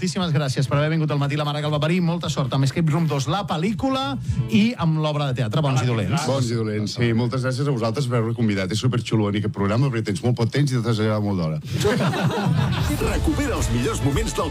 moltíssimes gràcies per haver vingut al matí la Mare Galvaperí. Molta sort amb Escape Room 2, la pel·lícula, i amb l'obra de teatre, Bons i dolents. Bons i dolents, sí. Moltes gràcies a vosaltres per haver-me convidat. És superxulo venir a aquest programa perquè tens molt poc temps i t'has agradat molt d'hora. Recupera els millors moments del